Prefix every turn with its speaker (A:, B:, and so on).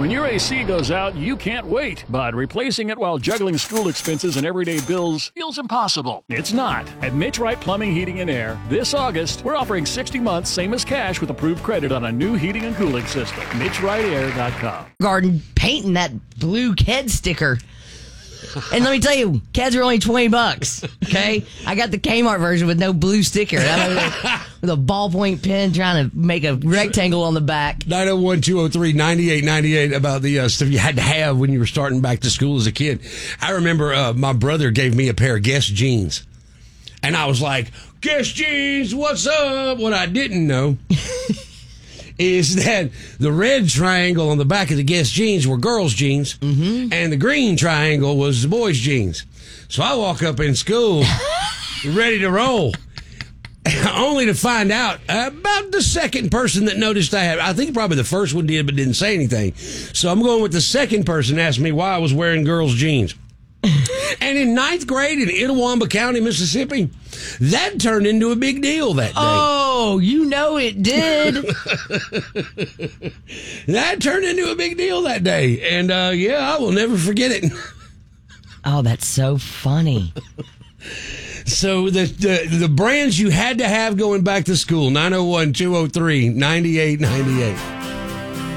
A: When your AC goes out, you can't wait, but replacing it while juggling school expenses and everyday bills feels impossible. It's not. At Mitch Wright Plumbing, Heating, and Air, this August, we're offering 60 months, same as cash, with approved credit on a new heating and cooling system. MitchWrightAir.com.
B: Garden painting that blue Ked sticker. And let me tell you, Keds are only $20. Okay, I got the Kmart version with no blue sticker. With a ballpoint pen trying to make a rectangle on the back.
C: 901-203-9898 about the stuff you had to have when you were starting back to school as a kid. I remember my brother gave me a pair of Guess jeans. And I was like, Guess jeans, what's up? What I didn't know is that the red triangle on the back of the Guess jeans were girls' jeans, and the green triangle was the boys' jeans. So I walk up in school ready to roll, only to find out about the second person that noticed I think probably the first one did, but didn't say anything. So I'm going with the second person asked me why I was wearing girls' jeans. And in 9th grade in Itawamba County, Mississippi, that turned into a big deal that day.
B: Oh, you know it did.
C: That turned into a big deal that day. And, I will never forget it.
B: Oh, that's so funny.
C: So the brands you had to have going back to school, 901-203-9898.